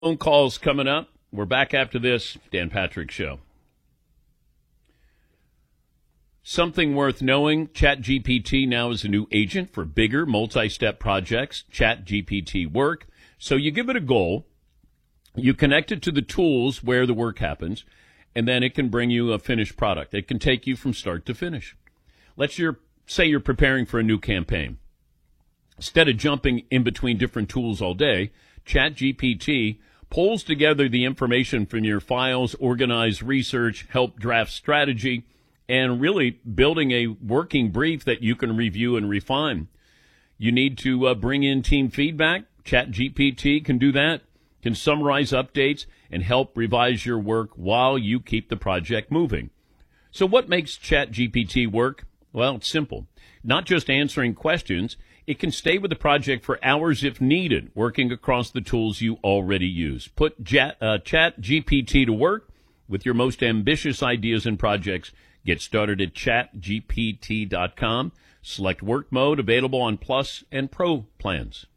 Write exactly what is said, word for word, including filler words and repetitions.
Phone calls coming up. We're back after this Dan Patrick Show. Something worth knowing, ChatGPT now is a new agent for bigger multi-step projects, ChatGPT Work. So you give it a goal, you connect it to the tools where the work happens, and then it can bring you a finished product. It can take you from start to finish. Let's your, say you're preparing for a new campaign. Instead of jumping in between different tools all day, ChatGPT pulls together the information from your files, organize research, help draft strategy, and really building a working brief that you can review and refine. You need to uh, bring in team feedback. ChatGPT can do that, can summarize updates, and help revise your work while you keep the project moving. So what makes ChatGPT work? Well, it's simple. Not just answering questions, it can stay with the project for hours if needed, working across the tools you already use. Put Chat, uh, ChatGPT to work with your most ambitious ideas and projects. Get started at chat G P T dot com. Select work mode, available on Plus and Pro plans.